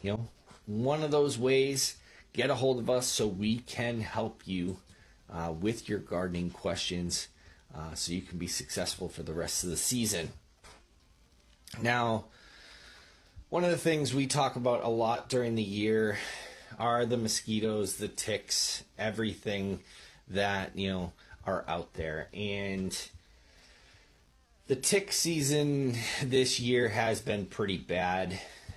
one of those ways, get a hold of us so we can help you with your gardening questions so you can be successful for the rest of the season. Now, one of the things we talk about a lot during the year are the mosquitoes, the ticks, everything that, are out there. And the tick season this year has been pretty bad.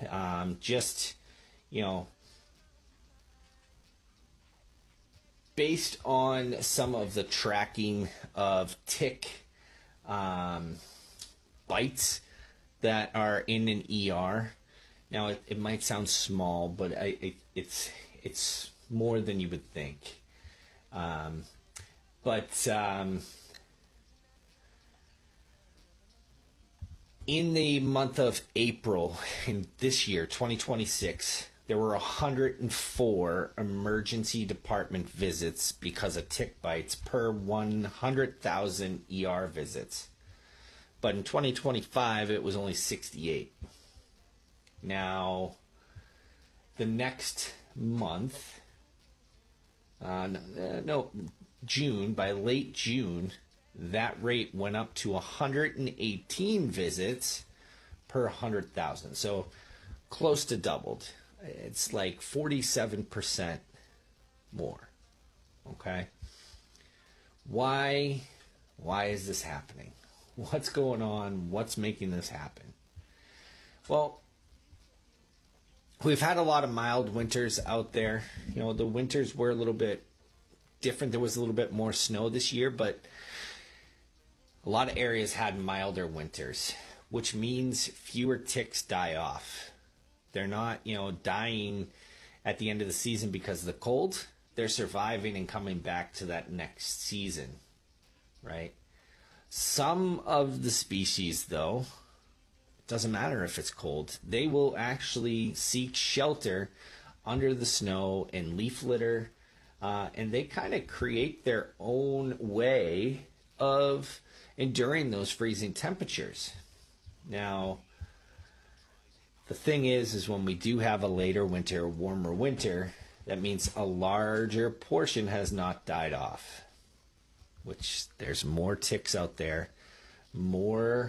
Based on some of the tracking of tick bites that are in an ER. Now, it might sound small, but it's more than you would think. In the month of April in this year, 2026, there were 104 emergency department visits because of tick bites per 100,000 ER visits. But in 2025, it was only 68. Now, the next month, June, by late June, that rate went up to 118 visits per 100,000. So close to doubled. It's like 47% more. Okay? Why is this happening? What's going on? What's making this happen? Well, we've had a lot of mild winters out there. The winters were a little bit different. There was a little bit more snow this year, but a lot of areas had milder winters, which means fewer ticks die off. They're not, dying at the end of the season because of the cold. They're surviving and coming back to that next season, right? Some of the species, though, it doesn't matter if it's cold. They will actually seek shelter under the snow and leaf litter, and they kind of create their own way of enduring those freezing temperatures. Now, the thing is when we do have a later winter, warmer winter, that means a larger portion has not died off, which there's more ticks out there, more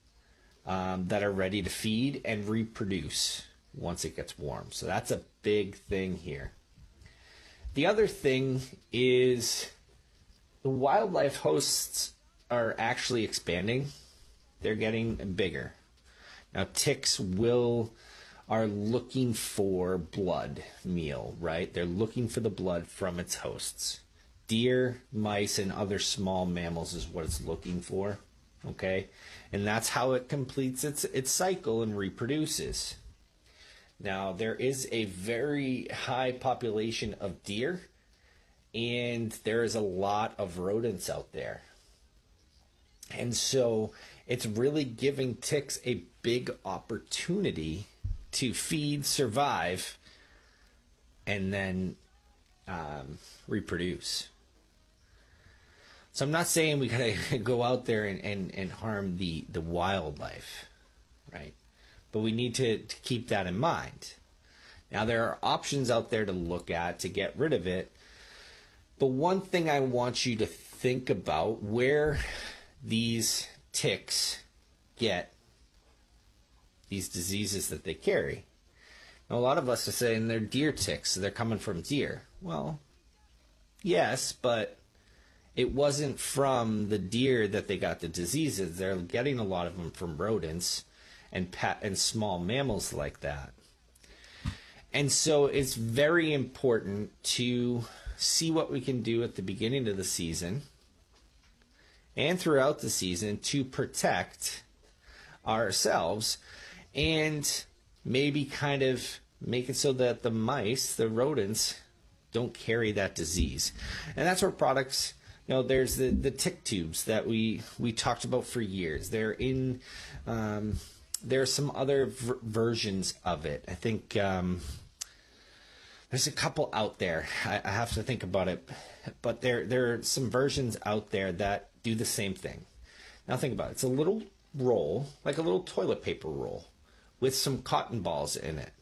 that are ready to feed and reproduce once it gets warm. So that's a big thing here. The other thing is the wildlife hosts are actually expanding. They're getting bigger. Now, ticks are looking for blood meal, right? They're looking for the blood from its hosts. Deer, mice, and other small mammals is what it's looking for, okay? And that's how it completes its cycle and reproduces. Now, there is a very high population of deer, and there is a lot of rodents out there. And so it's really giving ticks a big opportunity to feed, survive, and then reproduce. So I'm not saying we gotta go out there and harm the wildlife, right? But we need to keep that in mind. Now, there are options out there to look at to get rid of it. But one thing I want you to think about, where these ticks get these diseases that they carry. Now, a lot of us are saying they're deer ticks, so they're coming from deer. Well, yes, but it wasn't from the deer that they got the diseases. They're getting a lot of them from rodents and small mammals like that. And so it's very important to see what we can do at the beginning of the season and throughout the season to protect ourselves and maybe kind of make it so that the mice, the rodents, don't carry that disease. And that's where products, there's the tick tubes that we talked about for years. They're in, there are some other versions of it. I think there's a couple out there. I have to think about it. But there are some versions out there that do the same thing. Now think about it. It's a little roll, like a little toilet paper roll, with some cotton balls in it.